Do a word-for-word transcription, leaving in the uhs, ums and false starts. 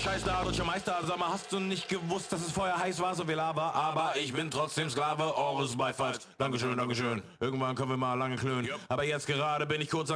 Scheiß da, deutscher Meister. Sag mal, hast du nicht gewusst, dass es vorher heiß war, so wie Lava? Aber ich bin trotzdem Sklave eures Beifalls. Dankeschön, Dankeschön. Irgendwann können wir mal lange klönen. Aber jetzt gerade bin ich kurz